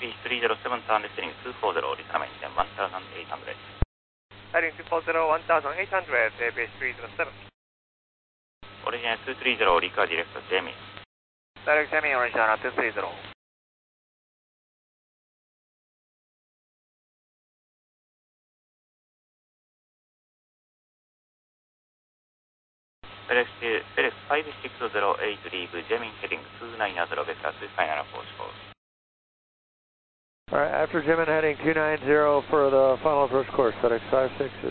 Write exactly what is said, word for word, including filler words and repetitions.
ビースリーゼロセブン ターンレスティングツーフォーゼロ、リサナメインテンワンタウザンエイトハンドレッド。 Heading two four zero, one thousand eight hundred, A B S three zero seven. Origin two three zero, Rika Direct Jamie. Direct Jamie, Origin two three zero. FedEx five six zero eight, leave Jamie heading two nine zero, vector to final approach course. Alright, after Jimin heading two nine zero for the final approach course, FedEx five six